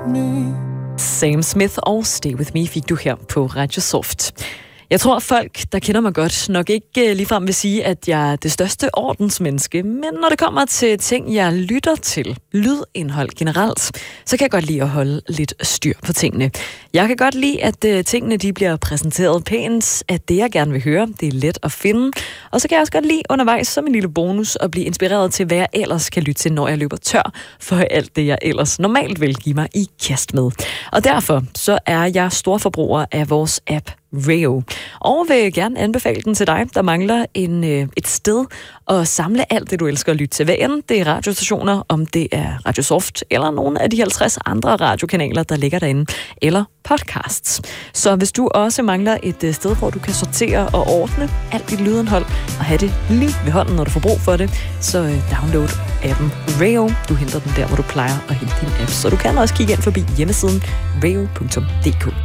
Sam Smith og Stay With Me fik du her på Radio Soft. Jeg tror, folk, der kender mig godt, nok ikke ligefrem vil sige, at jeg er det største ordensmenneske, men når det kommer til ting, jeg lytter til, lydindhold generelt, så kan jeg godt lide at holde lidt styr på tingene. Jeg kan godt lide, at tingene de bliver præsenteret pænt, at det, jeg gerne vil høre, det er let at finde. Og så kan jeg også godt lide undervejs som en lille bonus at blive inspireret til, hvad jeg ellers kan lytte til, når jeg løber tør for alt det, jeg ellers normalt vil give mig i kast med. Og derfor så er jeg storforbruger af vores app Rayo. Og vil gerne anbefale den til dig, der mangler et sted at samle alt det, du elsker at lytte til. Hvad end det er radiostationer, om det er Radio Soft, eller nogle af de 50 andre radiokanaler, der ligger derinde, eller podcasts. Så hvis du også mangler et sted, hvor du kan sortere og ordne alt dit lydindhold, og have det lige ved hånden, når du får brug for det, så download appen Rayo. Du henter den der, hvor du plejer at hente din app. Så du kan også kigge ind forbi hjemmesiden rayo.dk.